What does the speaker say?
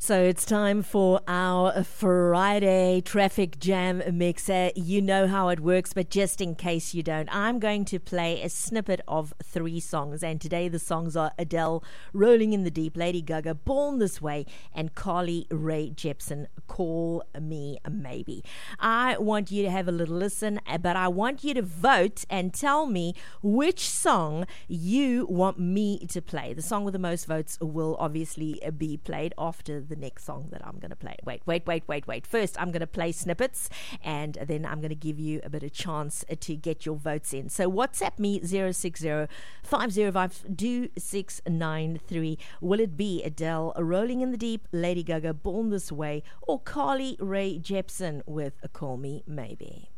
So it's time for our Friday traffic jam mixer. You know how it works, but just in case you don't, I'm going to play a snippet of 3 songs. And today the songs are Adele, Rolling in the Deep, Lady Gaga, Born This Way, and Carly Rae Jepsen, Call Me Maybe. I want you to have a little listen, but I want you to vote and tell me which song you want me to play. The song with the most votes will obviously be played after the next song that I'm going to play. Wait. First, I'm going to play snippets, and then I'm going to give you a bit of chance to get your votes in. So WhatsApp me 060-505-2693. Will it be Adele, Rolling in the Deep, Lady Gaga, Born This Way, or Carly Rae Jepsen with Call Me Maybe?